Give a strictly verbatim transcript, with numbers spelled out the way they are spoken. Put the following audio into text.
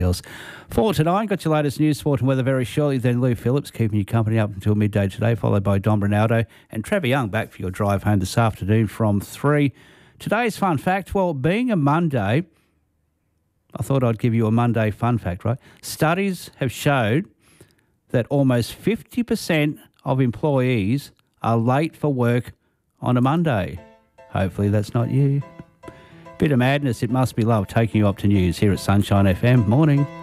else. For tonight, got your latest news, sport and weather very shortly. Then Lou Phillips keeping you company up until midday today, followed by Don Ronaldo and Trevor Young back for your drive home this afternoon from three. Today's fun fact, well, being a Monday, I thought I'd give you a Monday fun fact, right? Studies have showed that almost fifty percent of employees are late for work on a Monday. Hopefully that's not you. Bit of madness, it must be love, taking you up to news here at Sunshine F M. Morning.